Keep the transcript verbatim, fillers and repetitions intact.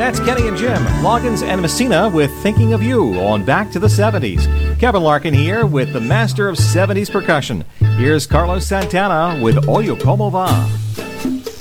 That's Kenny and Jim, Loggins and Messina with Thinking of You on Back to the seventies. Kevin Larkin here with the master of seventies percussion. Here's Carlos Santana with Oye Como Va.